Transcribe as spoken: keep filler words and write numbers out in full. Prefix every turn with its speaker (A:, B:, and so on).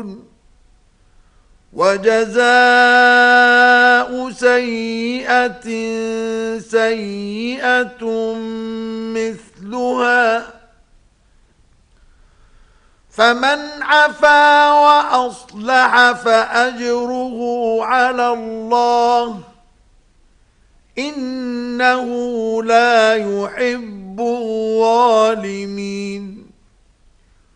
A: يعملون وجزاء سيئة سيئة مثلها فمن عفا وأصلح فأجره على الله إنه لا يحب الظالمين